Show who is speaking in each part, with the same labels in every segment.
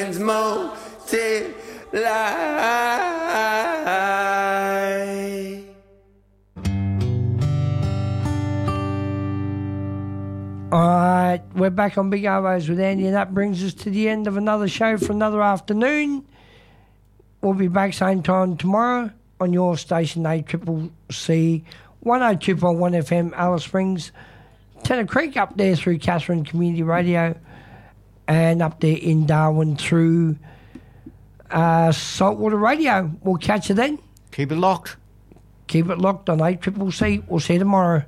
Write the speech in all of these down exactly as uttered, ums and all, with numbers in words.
Speaker 1: brains multiply.
Speaker 2: Alright, we're back on Big Arvos with Andy, and that brings us to the end of another show for another afternoon. We'll be back same time tomorrow on your station, A C C C, one oh two point one F M, Alice Springs, Tennant Creek up there through Catherine Community Radio, and up there in Darwin through uh, Saltwater Radio. We'll catch you then.
Speaker 3: Keep it locked.
Speaker 2: Keep it locked on A C C C. We'll see you tomorrow.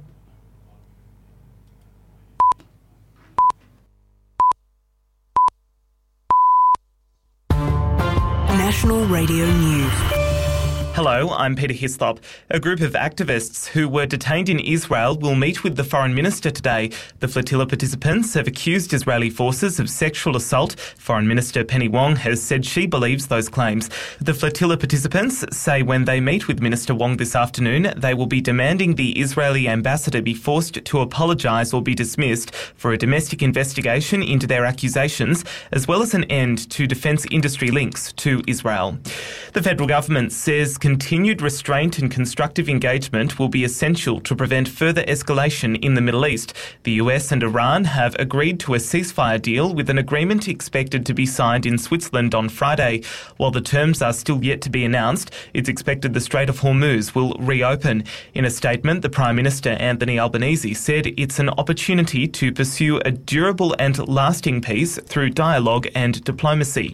Speaker 4: National Radio News.
Speaker 5: Hello, I'm Peter Hislop. A group of activists who were detained in Israel will meet with the Foreign Minister today. The flotilla participants have accused Israeli forces of sexual assault. Foreign Minister Penny Wong has said she believes those claims. The flotilla participants say when they meet with Minister Wong this afternoon, they will be demanding the Israeli ambassador be forced to apologise or be dismissed for a domestic investigation into their accusations, as well as an end to defence industry links to Israel. The federal government says continued restraint and constructive engagement will be essential to prevent further escalation in the Middle East. The U S and Iran have agreed to a ceasefire deal with an agreement expected to be signed in Switzerland on Friday. While the terms are still yet to be announced, it's expected the Strait of Hormuz will reopen. In a statement, the Prime Minister Anthony Albanese said it's an opportunity to pursue a durable and lasting peace through dialogue and diplomacy.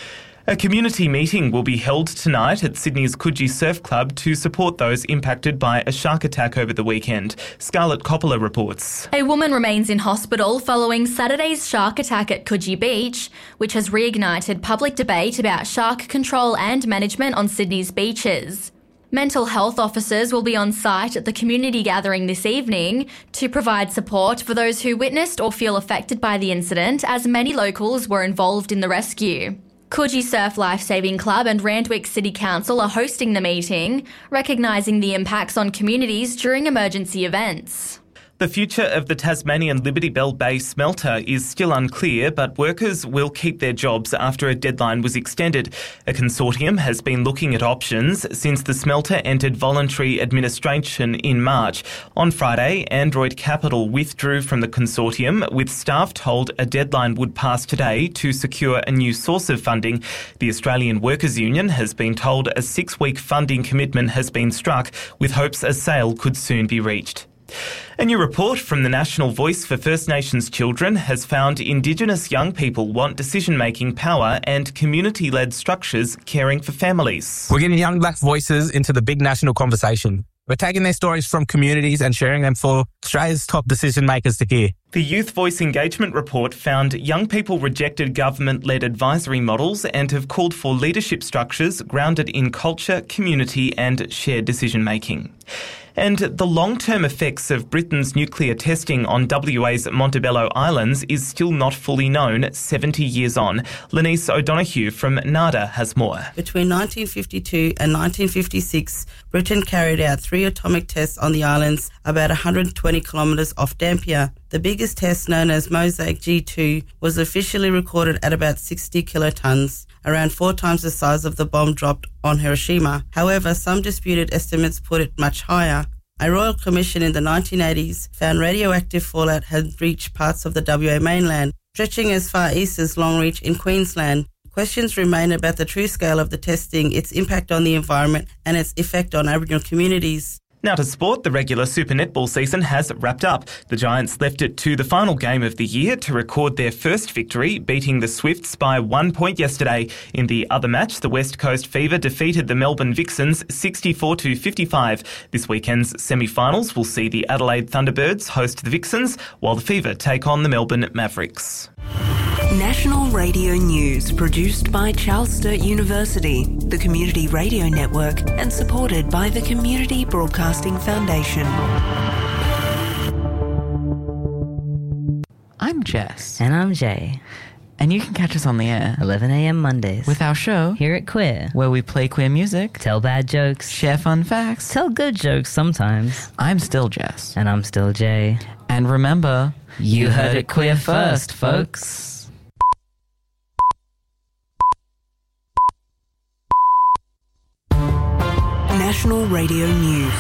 Speaker 5: A community meeting will be held tonight at Sydney's Coogee Surf Club to support those impacted by a shark attack over the weekend. Scarlett Coppola reports.
Speaker 6: A woman remains in hospital following Saturday's shark attack at Coogee Beach, which has reignited public debate about shark control and management on Sydney's beaches. Mental health officers will be on site at the community gathering this evening to provide support for those who witnessed or feel affected by the incident, as many locals were involved in the rescue. Coogee Surf Lifesaving Club and Randwick City Council are hosting the meeting, recognising the impacts on communities during emergency events.
Speaker 5: The future of the Tasmanian Liberty Bell Bay smelter is still unclear, but workers will keep their jobs after a deadline was extended. A consortium has been looking at options since the smelter entered voluntary administration in March. On Friday, Android Capital withdrew from the consortium, with staff told a deadline would pass today to secure a new source of funding. The Australian Workers' Union has been told a six-week funding commitment has been struck, with hopes a sale could soon be reached. A new report from the National Voice for First Nations Children has found Indigenous young people want decision-making power and community-led structures caring for families.
Speaker 7: We're getting young black voices into the big national conversation. We're taking their stories from communities and sharing them for Australia's top decision-makers to hear.
Speaker 5: The Youth Voice Engagement Report found young people rejected government-led advisory models and have called for leadership structures grounded in culture, community and shared decision-making. And the long-term effects of Britain's nuclear testing on W A's Montebello Islands is still not fully known seventy years on. Lenice O'Donoghue from NADA has more.
Speaker 8: Between nineteen fifty-two and nineteen fifty-six, Britain carried out three atomic tests on the islands about one hundred twenty kilometres off Dampier. The biggest test, known as Mosaic G two, was officially recorded at about sixty kilotons, around four times the size of the bomb dropped on Hiroshima. However, some disputed estimates put it much higher. A royal commission in the nineteen eighties found radioactive fallout had reached parts of the W A mainland, stretching as far east as Longreach in Queensland. Questions remain about the true scale of the testing, its impact on the environment and its effect on Aboriginal communities.
Speaker 5: Now to sport, the regular Super Netball season has wrapped up. The Giants left it to the final game of the year to record their first victory, beating the Swifts by one point yesterday. In the other match, the West Coast Fever defeated the Melbourne Vixens sixty-four to fifty-five. This weekend's semi-finals will see the Adelaide Thunderbirds host the Vixens, while the Fever take on the Melbourne Mavericks.
Speaker 4: National Radio News, produced by Charles Sturt University, the Community Radio Network, and supported by the Community Broadcasting Foundation.
Speaker 9: I'm Jess.
Speaker 10: And I'm Jay.
Speaker 9: And you can catch us on the air
Speaker 10: eleven a.m. Mondays
Speaker 9: with our show
Speaker 10: here at Queer,
Speaker 9: where we play queer music,
Speaker 10: tell bad jokes,
Speaker 9: share fun facts,
Speaker 10: tell good jokes sometimes.
Speaker 9: I'm still Jess.
Speaker 10: And I'm still Jay.
Speaker 9: And remember, you, you heard, heard it queer first, folks.
Speaker 4: National Radio News.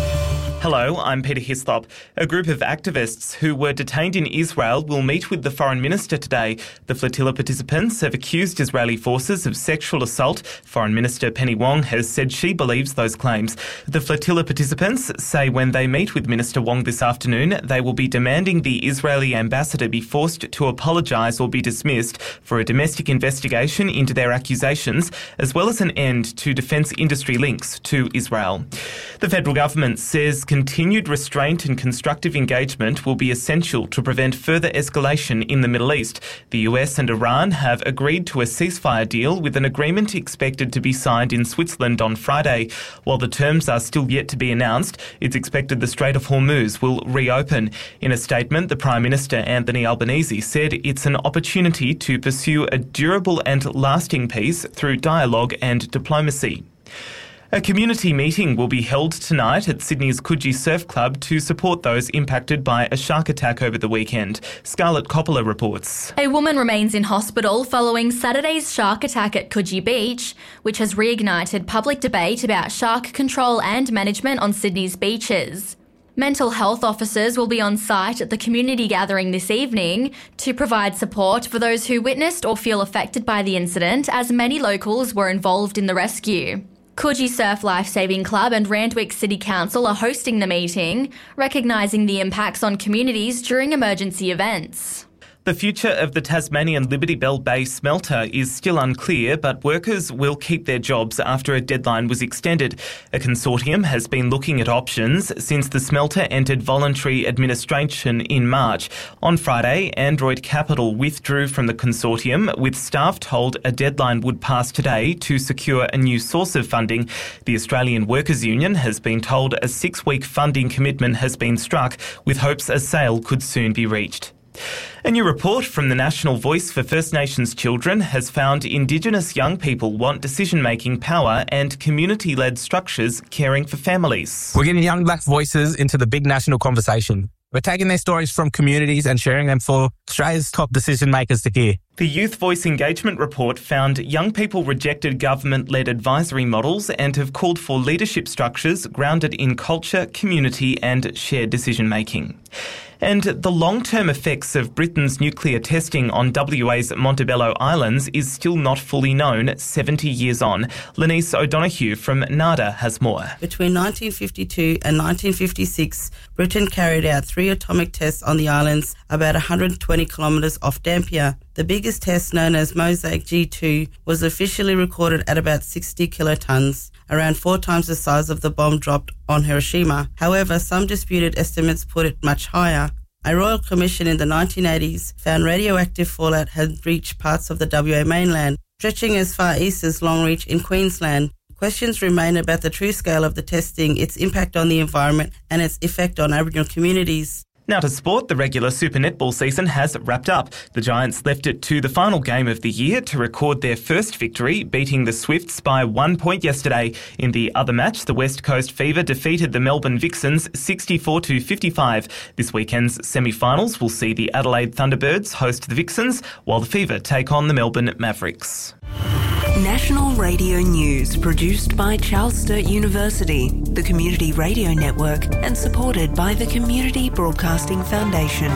Speaker 5: Hello, I'm Peter Hislop. A group of activists who were detained in Israel will meet with the Foreign Minister today. The flotilla participants have accused Israeli forces of sexual assault. Foreign Minister Penny Wong has said she believes those claims. The flotilla participants say when they meet with Minister Wong this afternoon, they will be demanding the Israeli ambassador be forced to apologise or be dismissed for a domestic investigation into their accusations, as well as an end to defence industry links to Israel. The federal government says continued restraint and constructive engagement will be essential to prevent further escalation in the Middle East. The U S and Iran have agreed to a ceasefire deal with an agreement expected to be signed in Switzerland on Friday. While the terms are still yet to be announced, it's expected the Strait of Hormuz will reopen. In a statement, the Prime Minister Anthony Albanese said it's an opportunity to pursue a durable and lasting peace through dialogue and diplomacy. A community meeting will be held tonight at Sydney's Coogee Surf Club to support those impacted by a shark attack over the weekend. Scarlett Coppola reports.
Speaker 6: A woman remains in hospital following Saturday's shark attack at Coogee Beach, which has reignited public debate about shark control and management on Sydney's beaches. Mental health officers will be on site at the community gathering this evening to provide support for those who witnessed or feel affected by the incident, as many locals were involved in the rescue. Coogee Surf Lifesaving Club and Randwick City Council are hosting the meeting, recognising the impacts on communities during emergency events.
Speaker 5: The future of the Tasmanian Liberty Bell Bay smelter is still unclear, but workers will keep their jobs after a deadline was extended. A consortium has been looking at options since the smelter entered voluntary administration in March. On Friday, Android Capital withdrew from the consortium, with staff told a deadline would pass today to secure a new source of funding. The Australian Workers' Union has been told a six-week funding commitment has been struck, with hopes a sale could soon be reached. A new report from the National Voice for First Nations Children has found Indigenous young people want decision-making power and community-led structures caring for families.
Speaker 7: We're getting young black voices into the big national conversation. We're taking their stories from communities and sharing them for Australia's top decision makers to hear.
Speaker 5: The Youth Voice Engagement Report found young people rejected government-led advisory models and have called for leadership structures grounded in culture, community and shared decision-making. And the long-term effects of Britain's nuclear testing on W A's Montebello Islands is still not fully known seventy years on. Lenice O'Donoghue from NADA has more.
Speaker 8: Between nineteen fifty-two and nineteen fifty-six, Britain carried out three atomic tests on the islands about one hundred twenty kilometres off Dampier. The biggest test, known as Mosaic G two, was officially recorded at about sixty kilotons, around four times the size of the bomb dropped on Hiroshima. However, some disputed estimates put it much higher. A royal commission in the nineteen eighties found radioactive fallout had reached parts of the W A mainland, stretching as far east as Longreach in Queensland. Questions remain about the true scale of the testing, its impact on the environment and its effect on Aboriginal communities.
Speaker 5: Now to sport, the regular Super Netball season has wrapped up. The Giants left it to the final game of the year to record their first victory, beating the Swifts by one point yesterday. In the other match, the West Coast Fever defeated the Melbourne Vixens sixty-four to fifty-five. This weekend's semi-finals will see the Adelaide Thunderbirds host the Vixens, while the Fever take on the Melbourne Mavericks.
Speaker 4: National Radio News, produced by Charles Sturt University, the Community Radio Network, and supported by the Community Broadcasting Foundation.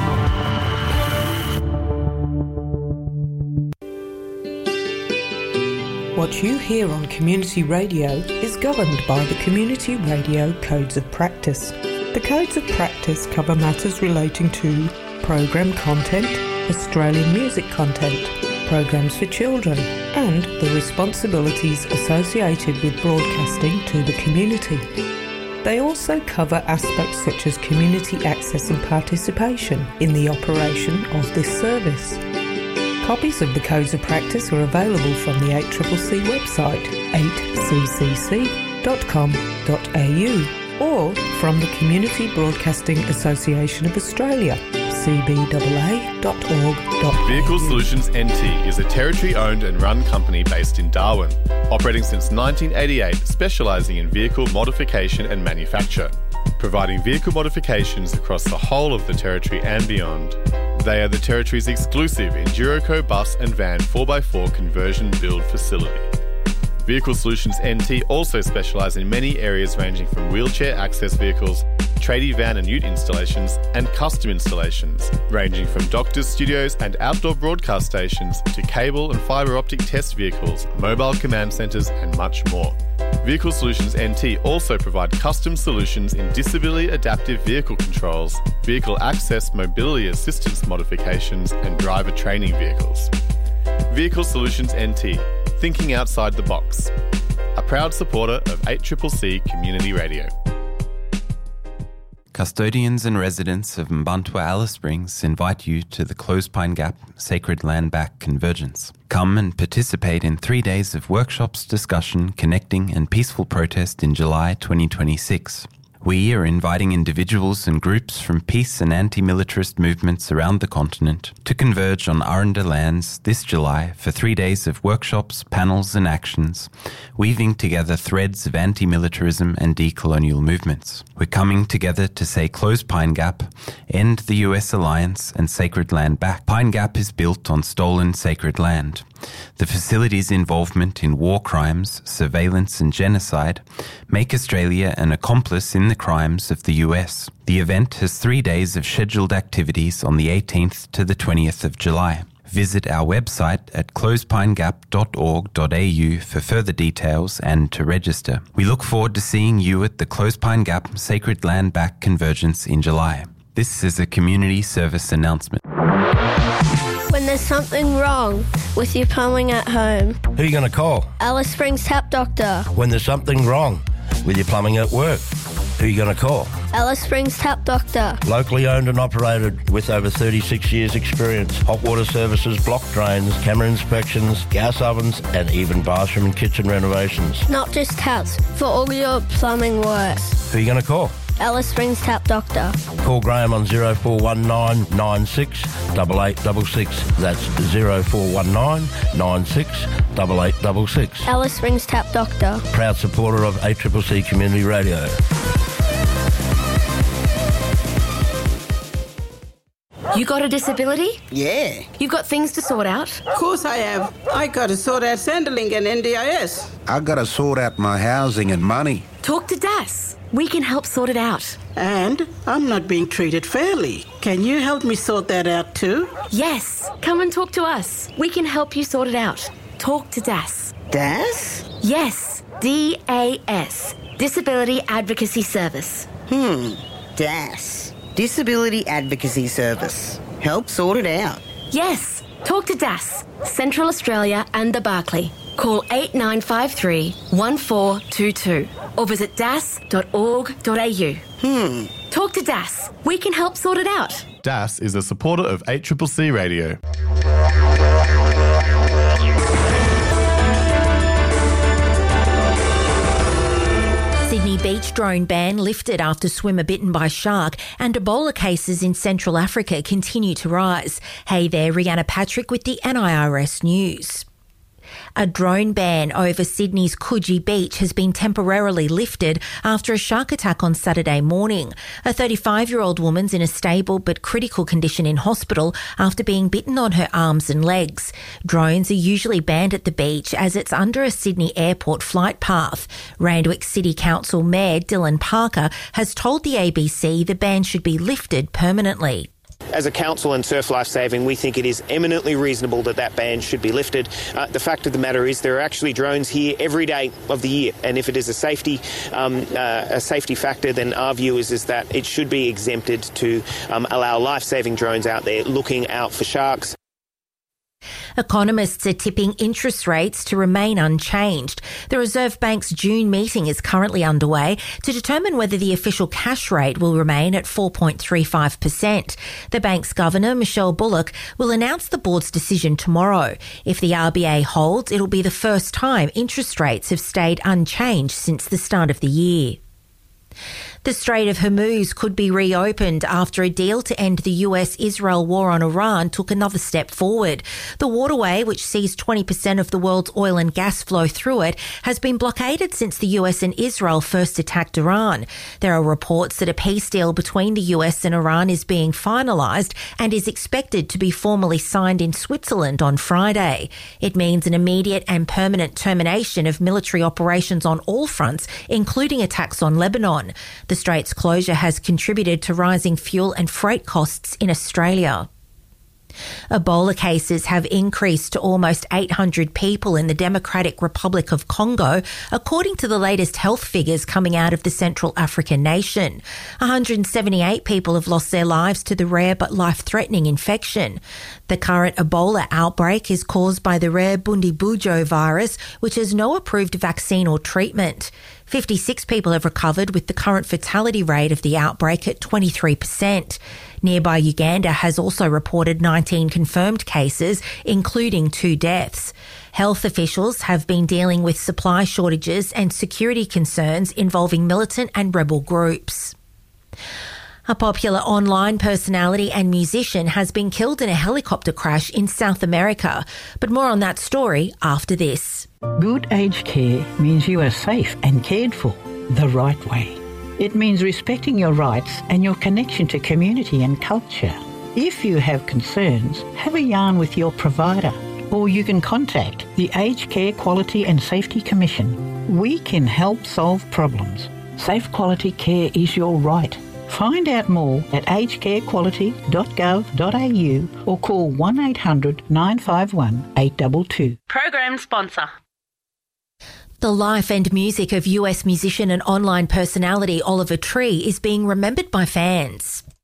Speaker 3: What you hear on Community Radio is governed by the Community Radio Codes of Practice. The Codes of Practice cover matters relating to program content, Australian music content, programs for children, and the responsibilities associated with broadcasting to the community. They also cover aspects such as community access and participation in the operation of this service. Copies of the Codes of Practice are available from the eight C C C website, eight c c c dot com dot a u, or from the Community Broadcasting Association of Australia, c b a a dot org dot a u.
Speaker 11: Vehicle Solutions N T is a territory-owned and run company based in Darwin, operating since nineteen eighty-eight, specialising in vehicle modification and manufacture, providing vehicle modifications across the whole of the territory and beyond. They are the territory's exclusive Enduro bus and van four by four conversion build facility. Vehicle Solutions N T also specialise in many areas ranging from wheelchair access vehicles, tradie van and ute installations, and custom installations, ranging from doctors' studios and outdoor broadcast stations to cable and fibre optic test vehicles, mobile command centres and much more. Vehicle Solutions N T also provide custom solutions in disability adaptive vehicle controls, vehicle access mobility assistance modifications and driver training vehicles. Vehicle Solutions N T, thinking outside the box. A proud supporter of eight C C C Community Radio.
Speaker 12: Custodians and residents of Mbantwa Alice Springs invite you to the Clothespine Gap Sacred Land Back Convergence. Come and participate in three days of workshops, discussion, connecting and peaceful protest in July twenty twenty-six. We are inviting individuals and groups from peace and anti-militarist movements around the continent to converge on Aranda lands this July for three days of workshops, panels and actions, weaving together threads of anti-militarism and decolonial movements. We're coming together to say close Pine Gap, end the U S alliance and Sacred Land Back. Pine Gap is built on stolen sacred land. The facility's involvement in war crimes, surveillance and genocide make Australia an accomplice in the crimes of the U S. The event has three days of scheduled activities on the eighteenth to the twentieth of July. Visit our website at closepine gap dot org dot a u for further details and to register. We look forward to seeing you at the Clothespine Gap Sacred Land Back Convergence in July. This is a community service announcement.
Speaker 13: When there's something wrong with your plumbing at home,
Speaker 14: who are you going to call?
Speaker 13: Alice Springs Tap Doctor.
Speaker 14: When there's something wrong with your plumbing at work, who are you going to call?
Speaker 13: Alice Springs Tap Doctor.
Speaker 14: Locally owned and operated with over thirty-six years experience. Hot water services, block drains, camera inspections, gas ovens and even bathroom and kitchen renovations.
Speaker 13: Not just taps, for all your plumbing works.
Speaker 14: Who are you going to call?
Speaker 13: Alice Springs Tap Doctor.
Speaker 14: Call Graham on zero four one nine nine six eight eight six six. That's zero four one nine nine six eight eight six six.
Speaker 13: Alice Springs Tap Doctor.
Speaker 14: Proud supporter of eight C C C Community Radio.
Speaker 15: You got a disability?
Speaker 16: Yeah.
Speaker 15: You've got things to sort out?
Speaker 16: Of course I have. I got to sort out Centrelink and N D I S.
Speaker 17: I got to sort out my housing and money.
Speaker 15: Talk to D A S. We can help sort it out.
Speaker 16: And I'm not being treated fairly. Can you help me sort that out too?
Speaker 15: Yes. Come and talk to us. We can help you sort it out. Talk to D A S.
Speaker 16: D A S?
Speaker 15: Yes. D A S. Disability Advocacy Service.
Speaker 16: Hmm. D A S. Disability Advocacy Service. Help sort it out.
Speaker 15: Yes. Talk to D A S. Central Australia and the Barclay. Call eight nine five three one four two two or visit das dot org dot a u.
Speaker 16: Hmm.
Speaker 15: Talk to D A S. We can help sort it out.
Speaker 11: D A S is a supporter of eight C C C Radio.
Speaker 18: Sydney beach drone ban lifted after swimmer bitten by shark, and Ebola cases in Central Africa continue to rise. Hey there, Rihanna Patrick with the N I R S News. A drone ban over Sydney's Coogee Beach has been temporarily lifted after a shark attack on Saturday morning. A thirty-five-year-old woman's in a stable but critical condition in hospital after being bitten on her arms and legs. Drones are usually banned at the beach as it's under a Sydney airport flight path. Randwick City Council Mayor Dylan Parker has told the A B C the ban should be lifted permanently.
Speaker 19: As a council and Surf Life Saving, we think it is eminently reasonable that that ban should be lifted. Uh, the fact of the matter is there are actually drones here every day of the year, and if it is a safety um, uh, a safety factor, then our view is, is that it should be exempted to um, allow life-saving drones out there looking out for sharks.
Speaker 18: Economists are tipping interest rates to remain unchanged. The Reserve Bank's June meeting is currently underway to determine whether the official cash rate will remain at four point three five percent. The bank's governor, Michelle Bullock, will announce the board's decision tomorrow. If the R B A holds, it'll be the first time interest rates have stayed unchanged since the start of the year. The Strait of Hormuz could be reopened after a deal to end the U S-Israel war on Iran took another step forward. The waterway, which sees twenty percent of the world's oil and gas flow through it, has been blockaded since the U S and Israel first attacked Iran. There are reports that a peace deal between the U S and Iran is being finalised and is expected to be formally signed in Switzerland on Friday. It means an immediate and permanent termination of military operations on all fronts, including attacks on Lebanon. The strait's closure has contributed to rising fuel and freight costs in Australia. Ebola cases have increased to almost eight hundred people in the Democratic Republic of Congo, according to the latest health figures coming out of the Central African nation. one hundred seventy-eight people have lost their lives to the rare but life-threatening infection. The current Ebola outbreak is caused by the rare Bundibugyo virus, which has no approved vaccine or treatment. fifty-six people have recovered, with the current fatality rate of the outbreak at twenty-three percent. Nearby Uganda has also reported nineteen confirmed cases, including two deaths. Health officials have been dealing with supply shortages and security concerns involving militant and rebel groups. A popular online personality and musician has been killed in a helicopter crash in South America. But more on that story after this.
Speaker 20: Good aged care means you are safe and cared for the right way. It means respecting your rights and your connection to community and culture. If you have concerns, have a yarn with your provider, or you can contact the Aged Care Quality and Safety Commission. We can help solve problems. Safe quality care is your right. Find out more at aged care quality dot gov dot a u or call one eight hundred nine five one eight two two.
Speaker 18: Program sponsor. The life and music of U S musician and online personality Oliver Tree is being remembered by fans.